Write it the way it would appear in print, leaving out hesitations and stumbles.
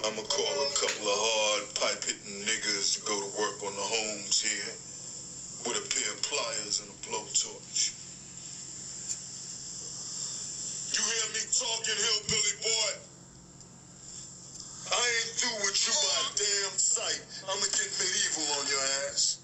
I'ma call a couple of hard pipe-hitting niggas to go to work on the homes here with a pair of pliers and a blowtorch. You hear me talking, hillbilly boy? I ain't through with you by a damn sight. I'ma get medieval on your ass.